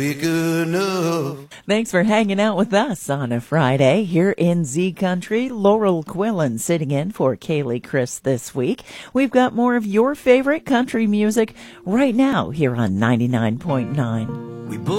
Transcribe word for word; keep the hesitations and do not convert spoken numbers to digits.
Big enough. Thanks for hanging out with us on a Friday here in Z Country. Laurel Quillen sitting in for Kaylee Chris this week. We've got more of your favorite country music right now here on ninety-nine point nine. We both